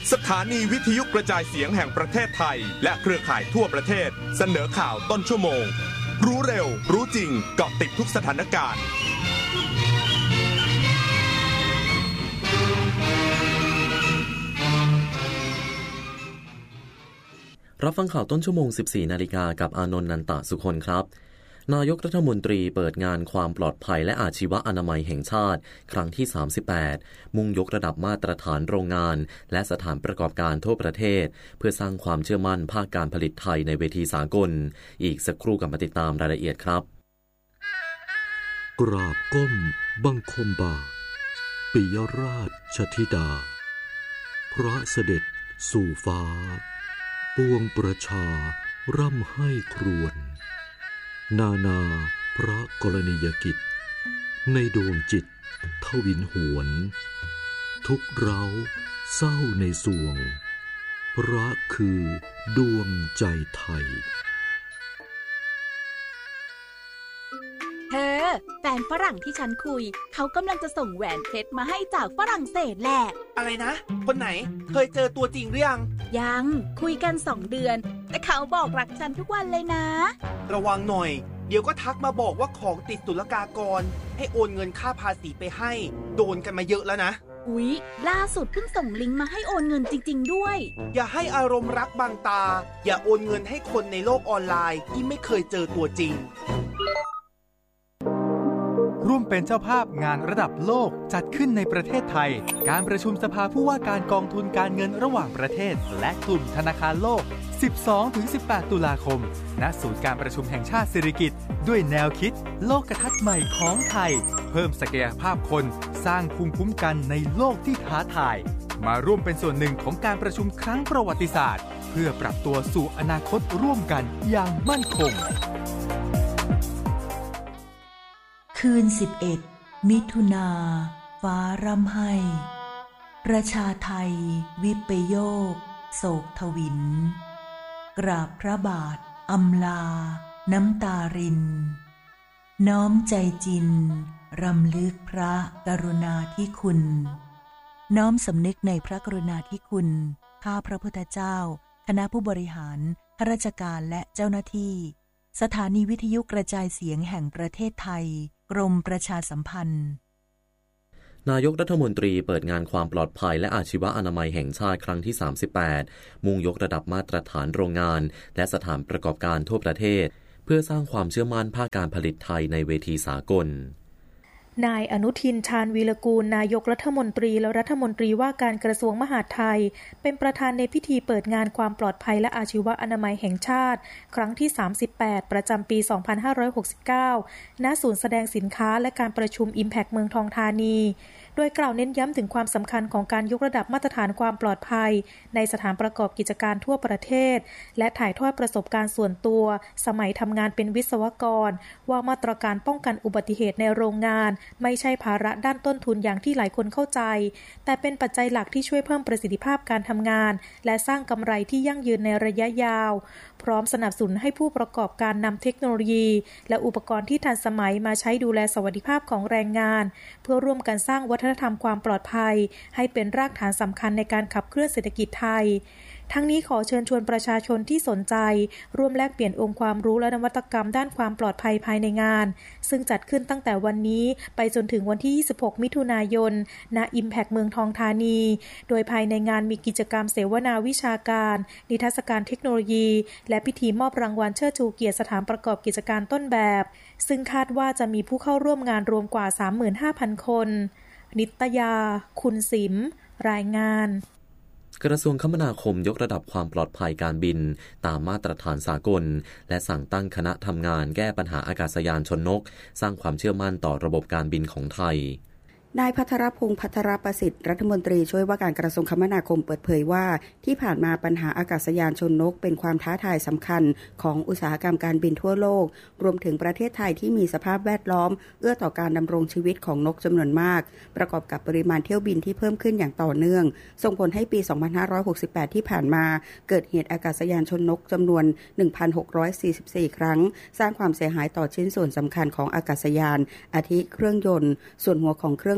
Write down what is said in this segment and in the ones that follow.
สถานีวิทยุกระจายเสียงแห่งประเทศไทยและเครือข่ายทั่วประเทศเสนอข่าวต้นชั่วโมงรู้เร็วรู้จริงเกาะติดทุกสถานการณ์รับฟังข่าวต้นชั่วโมง 14 นาฬิกากับอานนท์ นันตะสุคนครับนายกรัฐมนตรีเปิดงานความปลอดภัยและอาชีวอนามัยแห่งชาติครั้งที่ 38 มุ่งยกระดับมาตรฐานโรงงานและสถานประกอบการทั่วประเทศเพื่อสร้างความเชื่อมั่นภาคการผลิตไทยในเวทีสากลอีกสักครู่กับมาติดตามรายละเอียดครับกราบก้มบังคมบาทปิยราชธิดาพระเสด็จสู่ฟ้าปวงประชาร่ำให้ครวญนานาพระกรณียกิจในดวงจิตทวินหวนทุกเร้าเศร้าในสวงพระคือดวงใจไทยเธอแฟนฝรั่งที่ฉันคุยเขากำลังจะส่งแหวนเพชรมาให้จากฝรั่งเศสแหละอะไรนะคนไหนเคยเจอตัวจริงหรือยังคุยกัน2 เดือนแต่เขาบอกรักฉันทุกวันเลยนะระวังหน่อยเดี๋ยวก็ทักมาบอกว่าของติดศุลกากรให้โอนเงินค่าภาษีไปให้โดนกันมาเยอะแล้วนะอุ๊ยล่าสุดเพิ่งส่งลิงก์มาให้โอนเงินจริงๆด้วยอย่าให้อารมณ์รักบังตาอย่าโอนเงินให้คนในโลกออนไลน์ที่ไม่เคยเจอตัวจริงร่วมเป็นเจ้าภาพงานระดับโลกจัดขึ้นในประเทศไทยการประชุมสภาผู้ว่าการกองทุนการเงินระหว่างประเทศและกลุ่มธนาคารโลก 12-18 ตุลาคมณศูนย์การประชุมแห่งชาติสิริกิติ์ด้วยแนวคิดโลกทัศน์ใหม่ของไทยเพิ่มศักยภาพคนสร้างภูมิคุ้มกันในโลกที่ท้าทายมาร่วมเป็นส่วนหนึ่งของการประชุมครั้งประวัติศาสตร์เพื่อปรับตัวสู่อนาคตร่วมกันอย่างมั่นคงคืน11 มิถุนาฟ้าร่ำไห้ประชาไทยวิปโยคโศกทวินกราบพระบาทอำลาน้ำตารินน้อมใจจินรำลึกพระกรุณาธิคุณน้อมสำนึกในพระกรุณาธิคุณข้าพระพุทธเจ้าคณะผู้บริหารข้าราชการและเจ้าหน้าที่สถานีวิทยุกระจายเสียงแห่งประเทศไทยกรมประชาสัมพันธ์นายกรัฐมนตรีเปิดงานความปลอดภัยและอาชีวอนามัยแห่งชาติครั้งที่ 38 มุ่งยกระดับมาตรฐานโรงงานและสถานประกอบการทั่วประเทศเพื่อสร้างความเชื่อมั่นภาคการผลิตไทยในเวทีสากลนายอนุทินชาญวีรกูลนายกรัฐมนตรีและรัฐมนตรีว่าการกระทรวงมหาดไทยเป็นประธานในพิธีเปิดงานความปลอดภัยและอาชีวอนามัยแห่งชาติครั้งที่ 38 ประจำปี 2569 ณ ศูนย์แสดงสินค้าและการประชุม Impact เมืองทองธานีโดยกล่าวเน้นย้ำถึงความสำคัญของการยกระดับมาตรฐานความปลอดภัยในสถานประกอบกิจการทั่วประเทศและถ่ายทอดประสบการณ์ส่วนตัวสมัยทำงานเป็นวิศวกรว่ามาตรการป้องกันอุบัติเหตุในโรงงานไม่ใช่ภาระด้านต้นทุนอย่างที่หลายคนเข้าใจแต่เป็นปัจจัยหลักที่ช่วยเพิ่มประสิทธิภาพการทำงานและสร้างกำไรที่ยั่งยืนในระยะยาวพร้อมสนับสนุนให้ผู้ประกอบการนำเทคโนโลยีและอุปกรณ์ที่ทันสมัยมาใช้ดูแลสวัสดิภาพของแรงงานเพื่อร่วมกันสร้างวัฒนธรรมความปลอดภัยให้เป็นรากฐานสำคัญในการขับเคลื่อนเศรษฐกิจไทยทั้งนี้ขอเชิญชวนประชาชนที่สนใจร่วมแลกเปลี่ยนองค์ความรู้และนวัตกรรมด้านความปลอดภัยภายในงานซึ่งจัดขึ้นตั้งแต่วันนี้ไปจนถึงวันที่ 26 มิถุนายน ณ Impact เมืองทองธานีโดยภายในงานมีกิจกรรมเสวนาวิชาการนิทรรศการเทคโนโลยีและพิธีมอบรางวัลเชิดชูเกียรติสถานประกอบกิจการต้นแบบซึ่งคาดว่าจะมีผู้เข้าร่วมงานรวมกว่า 35,000 คนนิตยาคุณสิมรายงานกระทรวงคมนาคมยกระดับความปลอดภัยการบินตามมาตรฐานสากลและสั่งตั้งคณะทำงานแก้ปัญหาอากาศยานชนนกสร้างความเชื่อมั่นต่อระบบการบินของไทยนายภัทรพงษ์ภัทรประสิทธิ์รัฐมนตรีช่วยว่าการกระทรวงคมนาคมเปิดเผยว่าที่ผ่านมาปัญหาอากาศยานชนนกเป็นความท้าทายสำคัญของอุตสาหกรรมการบินทั่วโลกรวมถึงประเทศไทยที่มีสภาพแวดล้อมเอื้อต่อการดำรงชีวิตของนกจำนวนมากประกอบกับปริมาณเที่ยวบินที่เพิ่มขึ้นอย่างต่อเนื่องส่งผลให้ปี 2568 ที่ผ่านมาเกิดเหตุอากาศยานชนนกจำนวน 1,644 ครั้งสร้างความเสียหายต่อชิ้นส่วนสำคัญของอากาศยานอาทิเครื่องยนต์ส่วนหัวของเครื่อง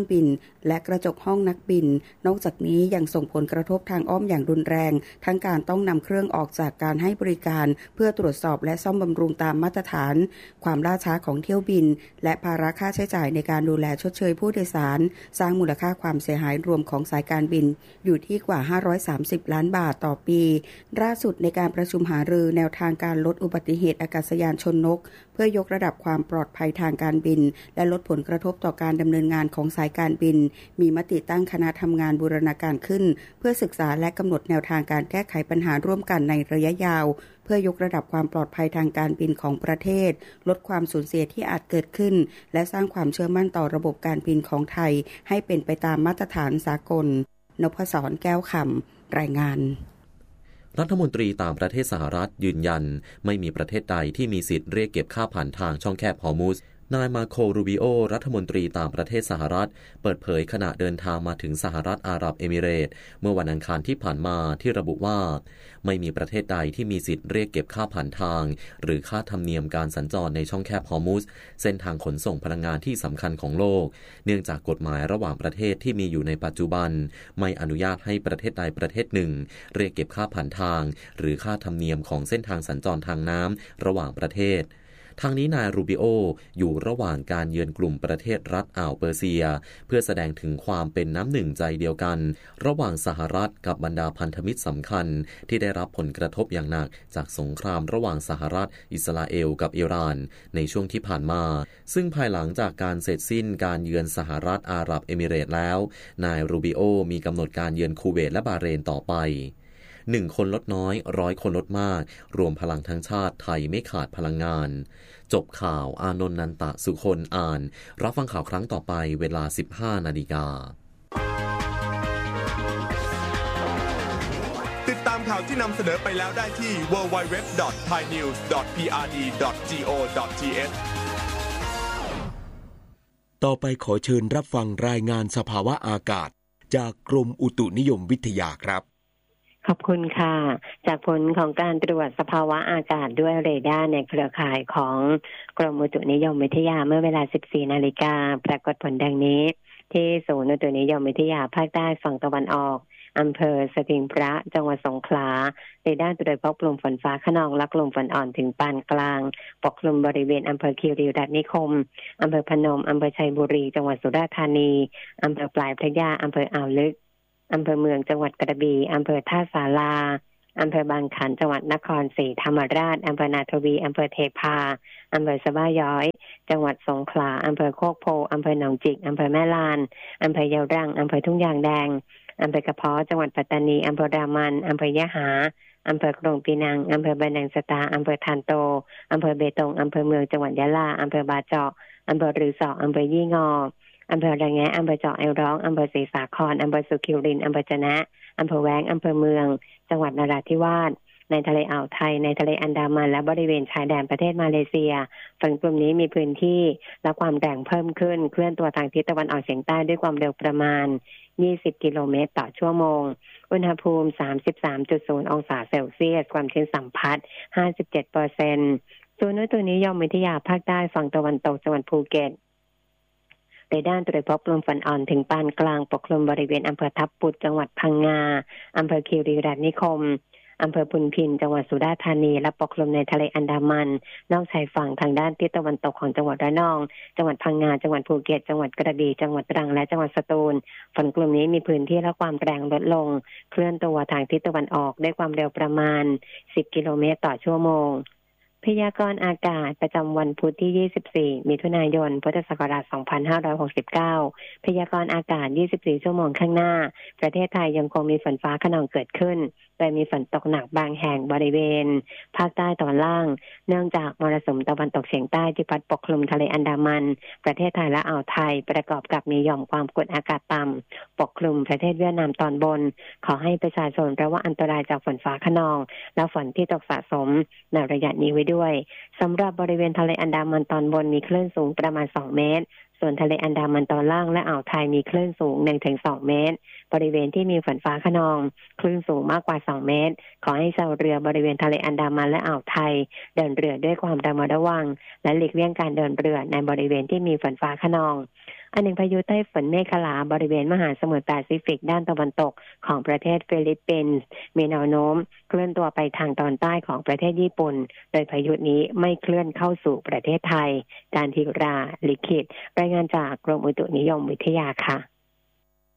บินและกระจกห้องนักบินนอกจากนี้ยังส่งผลกระทบทางอ้อมอย่างรุนแรงทั้งการต้องนำเครื่องออกจากการให้บริการเพื่อตรวจสอบและซ่อมบำรุงตามมาตรฐานความล่าช้าของเที่ยวบินและภาระค่าใช้จ่ายในการดูแลชดเชยผู้โดยสารสร้างมูลค่าความเสียหายรวมของสายการบินอยู่ที่กว่า530ล้านบาทต่อปีล่าสุดในการประชุมหารือแนวทางการลดอุบัติเหตุอากาศยานชนนกเพื่อยกระดับความปลอดภัยทางการบินและลดผลกระทบต่อการดำเนินงานของสายการบินมีมติตั้งคณะทำงานบูรณาการขึ้นเพื่อศึกษาและกำหนดแนวทางการแก้ไขปัญหาร่วมกันในระยะยาวเพื่อยกระดับความปลอดภัยทางการบินของประเทศลดความสูญเสียที่อาจเกิดขึ้นและสร้างความเชื่อมั่นต่อระบบการบินของไทยให้เป็นไปตามมาตรฐานสากลนพศรแก้วคำรายงานรัฐมนตรีต่างประเทศสหรัฐยืนยันไม่มีประเทศใดที่มีสิทธิ์เรียกเก็บค่าผ่านทางช่องแคบฮอร์มุซนายมาโครูบิโอรัฐมนตรีต่างประเทศสหรัฐเปิดเผยขณะเดินทางมาถึงสหรัฐอาหรับเอมิเรตส์เมื่อวันอังคารที่ผ่านมาที่ระบุว่าไม่มีประเทศใดที่มีสิทธิ์เรียกเก็บค่าผ่านทางหรือค่าธรรมเนียมการสัญจรในช่องแคบฮอร์มุซเส้นทางขนส่งพลังงานที่สำคัญของโลกเนื่องจากกฎหมายระหว่างประเทศที่มีอยู่ในปัจจุบันไม่อนุญาตให้ประเทศใดประเทศหนึ่งเรียกเก็บค่าผ่านทางหรือค่าธรรมเนียมของเส้นทางสัญจรทางน้ำระหว่างประเทศทางนี้นายรูบิโออยู่ระหว่างการเยือนกลุ่มประเทศรัฐอ่าวเปอร์เซียเพื่อแสดงถึงความเป็นน้ำหนึ่งใจเดียวกันระหว่างสหรัฐกับบรรดาพันธมิตรสำคัญที่ได้รับผลกระทบอย่างหนักจากสงครามระหว่างสหรัฐอิสราเอลกับอิหร่านในช่วงที่ผ่านมาซึ่งภายหลังจากการเสร็จสิ้นการเยือนสหรัฐอาหรับเอมิเรตส์แล้วนายรูบิโอมีกำหนดการเยือนคูเวตและบาห์เรนต่อไป1 คนลดน้อย100 คนลดมากรวมพลังทั้งชาติไทยไม่ขาดพลังงานจบข่าวอานนท์นันตะสุคนอ่านรับฟังข่าวครั้งต่อไปเวลา 15 นาฬิกาติดตามข่าวที่นำเสนอไปแล้วได้ที่ www.thainews.prd.go.th ต่อไปขอเชิญรับฟังรายงานสภาวะอากาศจากกรมอุตุนิยมวิทยาครับขอบคุณค่ะจากผลของการตรวจสภาวะอากาศด้วยเรดาร์ในเครือข่ายของกรมอุตุนิยมวิทยาเมื่อเวลา 14 นาฬิกาปรากฏผลดังนี้ที่ศูนย์อุตุนิยมวิทยาภาคใต้ฝั่งตะวันออกอำเภอสถิงพระจังหวัดสงขลาเรดาร์ตรวจพบกลุ่มฝนฟ้าคะนองและกลุ่มฝนอ่อนถึงปานกลางปกคลุมบริเวณอำเภอคีรีรัตน์นิคมอำเภอพนมอำเภอชัยบุรีจังหวัดสุราษฎร์ธานีอำเภอปลายพระยาอำเภออ่าวลึกอำเภอเมืองจังหวัดกระบี่อำเภอท่าสาราอำเภอบางขันจังหวัดนครศรีธรรมราชอำเภอนาทวีอำเภอเทพาอำเภอสะบ้าย้อยจังหวัดสงขลาอำเภอโคกโพอำเภอหนองจิกอำเภอแม่ลานอำเภอยะรังอำเภอทุ่งยางแดงอำเภอกระเพาะจังหวัดปัตตานีอำเภอรามันอำเภอยะหาอำเภอกรงปีนังอำเภอบะนังสตาอำเภอทานโตอำเภอเบตงอำเภอเมืองจังหวัดยะลาอำเภอบาเจาะอำเภอรือสออำเภอยี่งออำเภอระแงะอำเภอเจาะไอร้องอำเภอศรีสาครอำเภอสุขิรินอำเภอจะนะอำเภอแว้งอำเภอเมืองจังหวัดนราธิวาสในทะเลอ่าวไทยในทะเลอันดามันและบริเวณชายแดนประเทศมาเลเซียฝั่งกลุ่มนี้มีพื้นที่และความแรงเพิ่มขึ้นเคลื่อนตัวทางทิศตะวันออกเฉียงใต้ด้วยความเร็วประมาณ20 กิโลเมตรต่อชั่วโมงอุณหภูมิ 33.0 องศาเซลเซียสความชื้นสัมพัทธ์ 57% ศูนย์อุตุนิยมวิทยาภาคใต้ฝั่งตะวันตกจังหวัดภูเก็ตในด้านตรวจพบกลุ่มฝนอ่อนถึงปานกลางปกคลุมบริเวณอำเภอทับปุดจังหวัดพังงาอำเภอคีรีรัตน์นิคมอำเภอพุนพินจังหวัดสุราษฎร์ธานีและปกคลุมในทะเลอันดามันนอกชายฝั่งทางด้านทิศตะวันตกของจังหวัดระนองจังหวัดพังงาจังหวัดภูเก็ตจังหวัดกระบี่จังหวัดตรังและจังหวัดสตูลฝนกลุ่มนี้มีพื้นที่และความแรงลดลงเคลื่อนตัวทางทิศตะวันออกด้วยความเร็วประมาณ10 กิโลเมตรต่อชั่วโมงพยากรณ์อากาศประจำวันพุธที่24มิถุนายนพุทธศักราช2569พยากรณ์อากาศ24ชั่วโมงข้างหน้าประเทศไทยยังคงมีฝนฟ้าคะนองเกิดขึ้นโดยมีฝนตกหนักบางแห่งบริเวณภาคใต้ตอนล่างเนื่องจากมรสุมตะวันตกเฉียงใต้ที่พัดปกคลุมทะเลอันดามันประเทศไทยและอ่าวไทยประกอบกับมีหย่อมความกดอากาศต่ำปกคลุมประเทศเวียดนามตอนบนขอให้ประชาชนระวังอันตรายจากฝนฟ้าคะนองและฝนที่ตกสะสมในระยะนี้ไว้ด้วยสำหรับบริเวณทะเลอันดามันตอนบนมีคลื่นสูงประมาณ2 เมตรส่วนทะเลอันดามันตอนล่างและอ่าวไทยมีคลื่นสูง 1-2 เมตรบริเวณที่มีฝนฟ้าคะนองคลื่นสูงมากกว่า2 เมตรขอให้ชาวเรือบริเวณทะเลอันดามันและอ่าวไทยเดินเรือด้วยความระมัดระวังและหลีกเลี่ยงการเดินเรือในบริเวณที่มีฝนฟ้าคะนองอันหนึ่งพายุไต้ฝุ่นเมฆลาบริเวณมหาสมุทรแปซิฟิกด้านตะวันตกของประเทศฟิลิปปินส์มีแนวโน้มเคลื่อนตัวไปทางตอนใต้ของประเทศญี่ปุ่นโดยพายุนี้ไม่เคลื่อนเข้าสู่ประเทศไทยการธีราลิขิตรายงานจากกรมอุตุนิยมวิทยาค่ะ